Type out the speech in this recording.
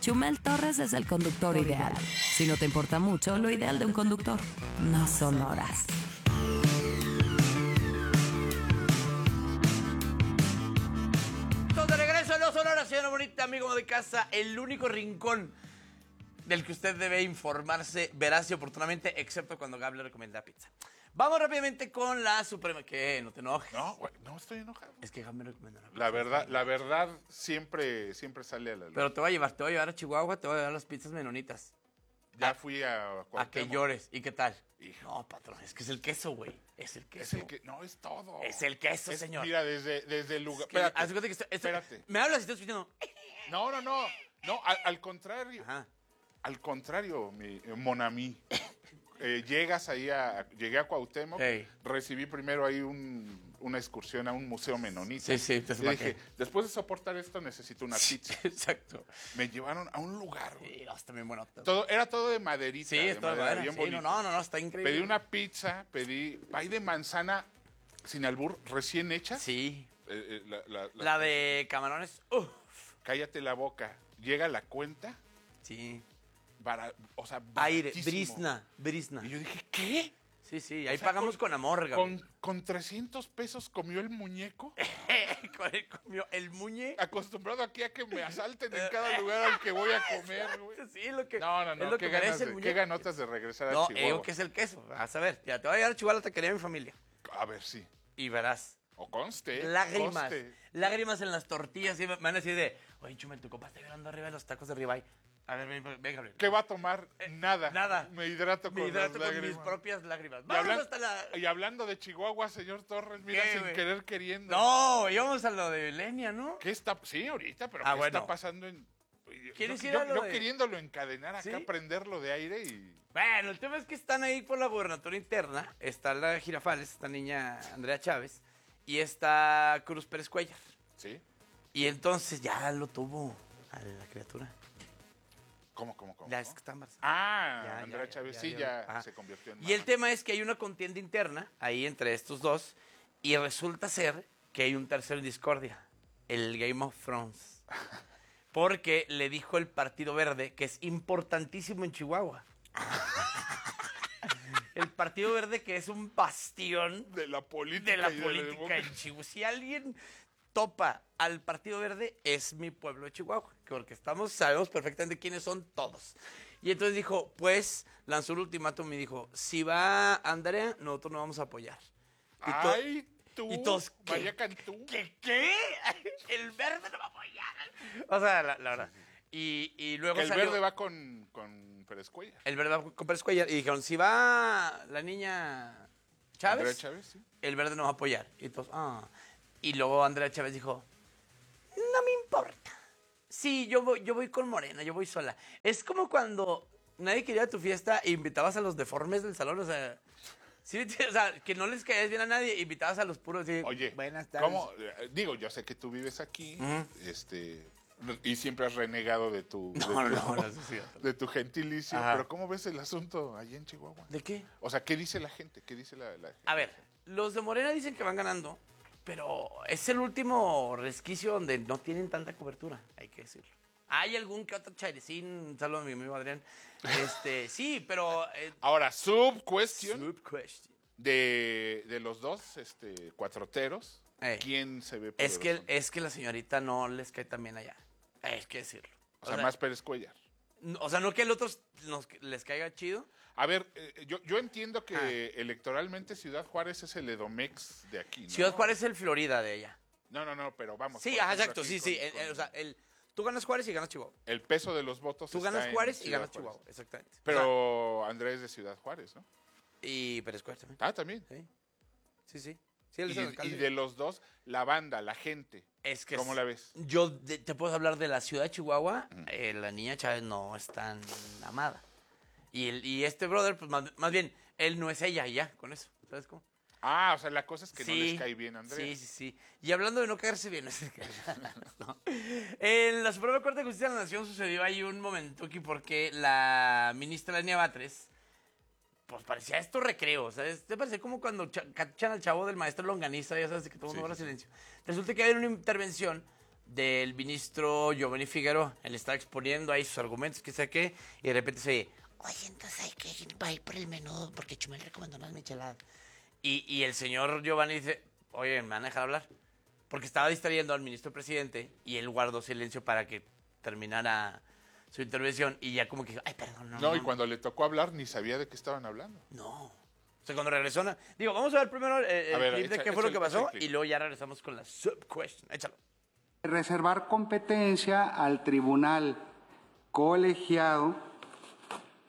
Chumel Torres es el conductor ideal. Si no te importa mucho, lo ideal de un conductor no son horas. De regreso, no son horas, señora bonita, amigo de casa, el único rincón del que usted debe informarse veraz y oportunamente, excepto cuando Gab le recomienda pizza. Vamos rápidamente con la suprema. ¿Qué? No te enojes. No, güey, no estoy enojado. Es que Gab me recomendó una pizza. La verdad siempre sale a la luz. Pero te voy a llevar a Chihuahua, te voy a llevar las pizzas menonitas. Ya fui a A Cuauhtémoc. que llores. ¿Y qué tal? Hijo. No, patrón, es que es el queso, güey. Es el queso. No, es todo. Es el queso, señor. Mira, desde el lugar. Es que, haz de cuenta que Espérate. Me hablas y estás diciendo. No, al contrario. Ajá. Al contrario, mi Monami. Llegas ahí llegué a Cuauhtémoc, Ey. recibí primero ahí una excursión a un museo menonita. Sí, te y dije, después de soportar esto necesito una pizza. Exacto. Me llevaron a un lugar, güey. Sí, está bien bueno. Era todo de maderita. Sí, es todo madera, bien bien bonito. bonito. No, está increíble. Pedí una pizza, pedí pay de manzana sin albur, recién hecha. Sí. La La de camarones. Cállate la boca. Llega la cuenta, Sí. Aire, Brisna. Y yo dije, ¿qué? Sí, ahí pagamos con amor, Gabriel. Con 300 pesos comió el muñeco. Comió el muñe. Acostumbrado aquí a que me asalten en cada lugar al que voy a comer, güey. Sí, lo que. No. Es lo que merece el muñeco. Qué ganotas de regresar a No, Chihuahua. digo que es el queso. Vas a ver. Ya te voy a llevar a Chihuahua a la taquería de mi familia. A ver, sí. Y verás. O conste. Lágrimas. Conste. Lágrimas en las tortillas. Y me van a decir oye, Chumel, tu compa está llorando arriba de los tacos de ribeye. A ver, ven, Gabriel. ¿Qué va a tomar? Nada. Nada. Me hidrato con mis propias lágrimas. Y, Vamos hasta la... y hablando de Chihuahua, señor Torres, mira, ¿Qué, sin güey? querer queriendo. No, íbamos a lo de Lenia, ¿no? ¿Qué está? Sí, ahorita, pero Ah, ¿qué bueno. está pasando en...? ¿Quieres ir yo, a lo yo de- queriéndolo encadenar acá, ¿Sí? prenderlo de aire y... Bueno, el tema es que están ahí por la gobernatura interna. Está la Girafales, esta niña Andrea Chávez. Y está Cruz Pérez Cuellar. ¿Sí? Y entonces ya lo tuvo a la criatura. ¿Cómo? Ya es que está embarazada. Ah, Andrea Chávez sí ya Ajá. se convirtió en Y el mamá. tema es que hay una contienda interna ahí entre estos dos. Y resulta ser que hay un tercero en discordia. El Game of Thrones. Porque le dijo el Partido Verde que es importantísimo en Chihuahua. El Partido Verde, que es un bastión De la política. de la y política democracia. en Chihuahua. Si alguien topa al Partido Verde, es mi pueblo de Chihuahua. Porque sabemos perfectamente quiénes son todos. Y entonces dijo, pues, lanzó un ultimátum y dijo, si va Andrea, nosotros no vamos a apoyar. Ay, tú. y todos, ¿qué? Vaya Cantú. ¿Qué? El Verde no va a apoyar. O sea, la verdad. Y luego El salió... verde va con Pérez Cuellar. El Verde va con Pérez Cuellar. Y dijeron, si va la niña Chávez, Andrea Chávez, sí. el Verde no va a apoyar. Y entonces, Y luego Andrea Chávez dijo, no me importa. Sí, yo voy con Morena, yo voy sola. Es como cuando nadie quería tu fiesta e invitabas a los deformes del salón, o sea... Sí, o sea, que no les caías bien a nadie, invitabas a los puros. Y, Oye, buenas tardes. ¿cómo? Digo, yo sé que tú vives aquí, y siempre has renegado de tu de tu gentilicio, Ajá. pero ¿cómo ves el asunto allí en Chihuahua? ¿De qué? O sea, ¿qué dice la gente? ¿Qué dice la gente? A ver, los de Morena dicen que van ganando, pero es el último resquicio donde no tienen tanta cobertura, hay que decirlo. Hay algún que otro chairecín, un saludo a mi amigo Adrián. Sí, pero... Ahora, sub-question Sub-question. de los dos cuatroteros, Ey. ¿quién se ve Es poderoso? que la señorita no les cae tan bien allá. Hay que decirlo. O sea, más Pérez Cuellar. O sea, no que el otro les caiga chido. A ver, yo entiendo que electoralmente Ciudad Juárez es el Edomex de aquí, ¿no? Ciudad Juárez es el Florida de ella. No, pero vamos. Sí, por ejemplo, exacto, aquí sí. con- O sea, tú ganas Juárez y ganas Chihuahua. el peso de los votos Tú está ganas en Juárez y Ciudad ganas Juárez. Chihuahua, exactamente. Pero Andrés de Ciudad Juárez, ¿no? Y Pérez Cuellar también. Ah, también. Sí. Sí, él es el alcalde. Y de los dos, la banda, la gente. Es que ¿Cómo la ves? Yo te puedo hablar de la ciudad de Chihuahua. La niña Chávez no es tan amada. Y este brother, pues más bien, él no es ella y ya, con eso. ¿Sabes cómo? Ah, o sea, la cosa es que no les cae bien a Andrés. Sí. Y hablando de no caerse bien, no. En la Suprema Corte de Justicia de la Nación sucedió ahí un momento aquí porque la ministra Lenia Batres, pues parecía esto recreo, ¿sabes? Te parecía como cuando cachan al chavo del maestro Longaniza, ya sabes, que todo el mundo guarda silencio. Resulta que había una intervención del ministro Giovanni Figueroa. Él estaba exponiendo ahí sus argumentos, que sé qué, y de repente se oye, oye, entonces hay que ir por el menudo porque Chumel recomendó unas micheladas. Y el señor Giovanni dice, oye, ¿me van a dejar hablar? Porque estaba distrayendo al ministro presidente y él guardó silencio para que terminara su intervención y ya como que, ay, perdón, no. No, y cuando le tocó hablar ni sabía de qué estaban hablando. No. O sea, cuando regresó, digo, vamos a ver primero el clip de qué fue lo que pasó y luego ya regresamos con la sub-question. Échalo. Reservar competencia al tribunal colegiado